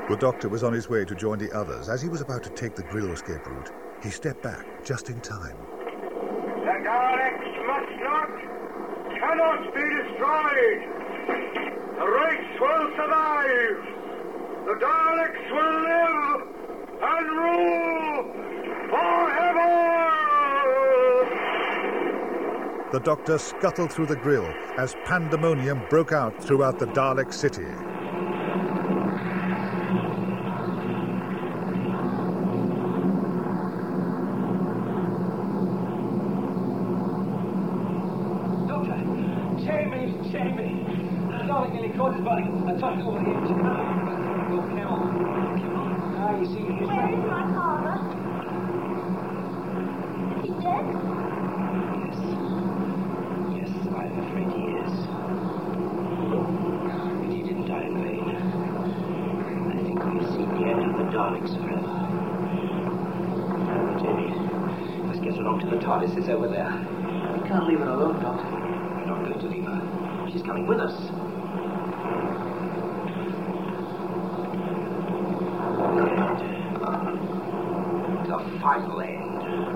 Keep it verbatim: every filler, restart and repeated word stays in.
The Doctor was on his way to join the others. As he was about to take the Grill escape route, he stepped back just in time. The Daleks must not, cannot be destroyed. The race will survive. The Daleks will live and rule forever. The Doctor scuttled through the Grill as pandemonium broke out throughout the Dalek city. Caught his body. I touched over the edge. Go, come on. Come on. Ah, you see, he's Where is my father? Is he dead? Yes. Yes, I'm afraid he is. But he didn't die in vain. I think we've seen the end of the Daleks forever. Now, Jamie, let's get along to the TARDIS. It's over there. We can't leave her alone, Doctor. We're not going to leave her. She's coming with us. The final end.